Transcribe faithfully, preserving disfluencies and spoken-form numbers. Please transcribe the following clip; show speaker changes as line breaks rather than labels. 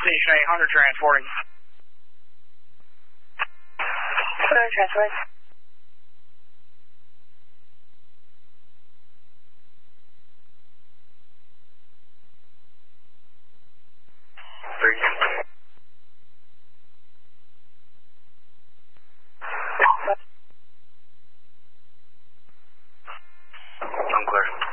Station eight hundred transporting.
Clear transport.
Three. I'm clear.